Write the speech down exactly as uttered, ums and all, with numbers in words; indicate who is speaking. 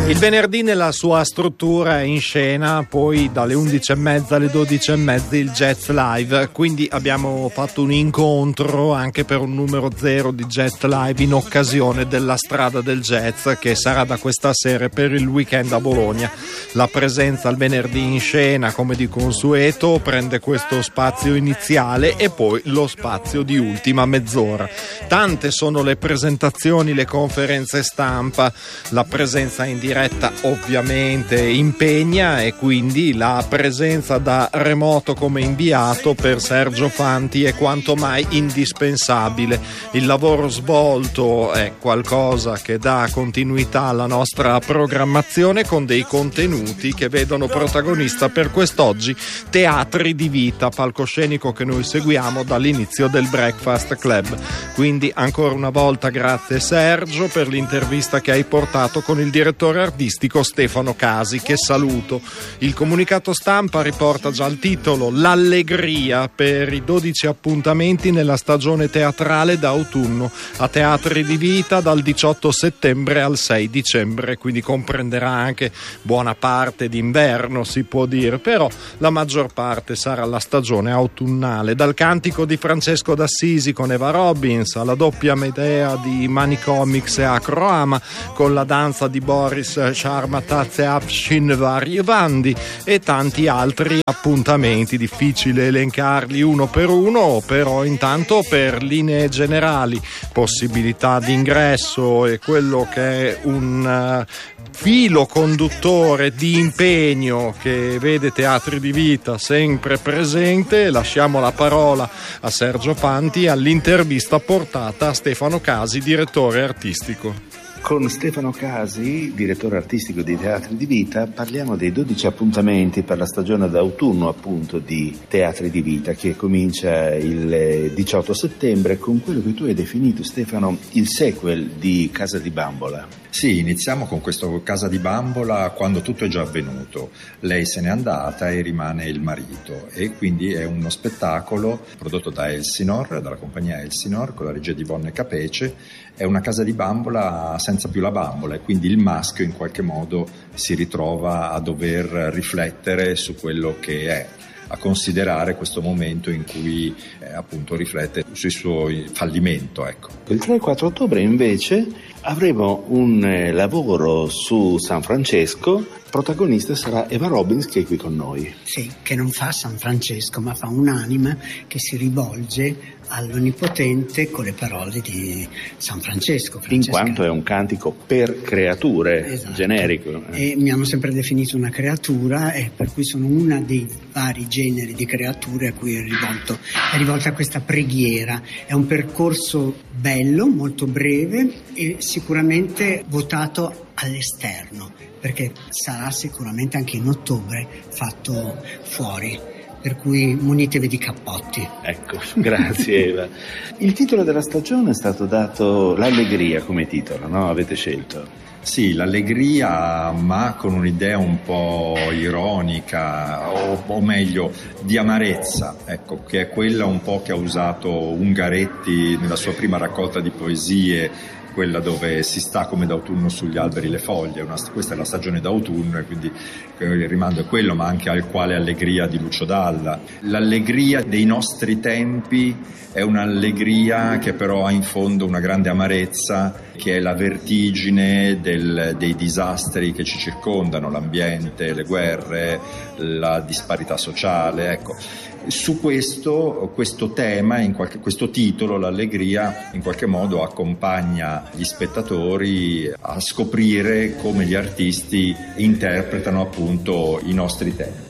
Speaker 1: Il venerdì nella sua struttura è in scena, poi dalle undici e mezza alle dodici e mezza il Jazz Live, quindi abbiamo fatto un incontro anche per un numero zero di Jazz Live in occasione della Strada del Jazz che sarà da questa sera per il weekend a Bologna. La presenza il venerdì in scena, come di consueto, prende questo spazio iniziale e poi lo spazio di ultima mezz'ora. Tante sono le presentazioni, le conferenze stampa, la presenza in diretta ovviamente impegna e quindi la presenza da remoto come inviato per Sergio Fanti è quanto mai indispensabile. Il lavoro svolto è qualcosa che dà continuità alla nostra programmazione con dei contenuti che vedono protagonista per quest'oggi Teatri di Vita, palcoscenico che noi seguiamo dall'inizio del Breakfast Club. Quindi ancora una volta grazie Sergio per l'intervista che hai portato con il direttore artistico Stefano Casi, che saluto. Il comunicato stampa riporta già il titolo: l'allegria per i dodici appuntamenti nella stagione teatrale d'autunno a Teatri di Vita dal diciotto settembre al sei dicembre, quindi comprenderà anche buona parte d'inverno, si può dire, però la maggior parte sarà la stagione autunnale. Dal cantico di Francesco d'Assisi con Eva Robbins alla doppia Medea di Manicomics e Acroama con la danza di Boris Sharmataz e Afshin Varievandi e tanti altri appuntamenti, difficile elencarli uno per uno, però intanto per linee generali, possibilità di ingresso e quello che è un uh, filo conduttore di impegno che vede Teatri di Vita sempre presente, lasciamo la parola a Sergio Fanti all'intervista portata a Stefano Casi, direttore artistico.
Speaker 2: Con Stefano Casi, direttore artistico di Teatri di Vita, parliamo dei dodici appuntamenti per la stagione d'autunno appunto di Teatri di Vita, che comincia il diciotto settembre con quello che tu hai definito, Stefano, il sequel di Casa di Bambola.
Speaker 3: Sì, iniziamo con questo Casa di Bambola quando tutto è già avvenuto. Lei se n'è andata e rimane il marito, e quindi è uno spettacolo prodotto da Elsinor, dalla compagnia Elsinor, con la regia di Vonne Capece. È una casa di bambola senza più la bambola, e quindi il maschio in qualche modo si ritrova a dover riflettere su quello che è, a considerare questo momento in cui eh, appunto riflette sui suoi fallimento, ecco.
Speaker 2: Il tre e quattro ottobre invece avremo un eh, lavoro su San Francesco. Protagonista sarà Eva Robbins, che è qui con noi.
Speaker 4: Sì, che non fa San Francesco, ma fa un'anima che si rivolge all'Onnipotente con le parole di San Francesco.
Speaker 2: In quanto è un cantico per creature, esatto, generico.
Speaker 4: E mi hanno sempre definito una creatura, e per cui sono una dei vari generi di creature a cui è rivolto, è rivolta questa preghiera. È un percorso bello, molto breve e sicuramente votato all'esterno, perché sarà sicuramente anche in ottobre fatto fuori, per cui munitevi di cappotti.
Speaker 2: Ecco, grazie Eva. Il titolo della stagione è stato dato l'allegria come titolo, no? Avete scelto?
Speaker 3: Sì, l'allegria, ma con un'idea un po' ironica, o, o meglio di amarezza, ecco, che è quella un po' che ha usato Ungaretti nella sua prima raccolta di poesie, quella dove si sta come d'autunno sugli alberi le foglie. Una, questa è la stagione d'autunno, e quindi il rimando è quello, ma anche al quale allegria di Lucio Dalla. L'allegria dei nostri tempi è un'allegria che però ha in fondo una grande amarezza, che è la vertigine del, dei disastri che ci circondano, l'ambiente, le guerre, la disparità sociale, ecco. Su questo, questo tema, in qualche, questo titolo, l'allegria, in qualche modo accompagna gli spettatori a scoprire come gli artisti interpretano appunto i nostri temi.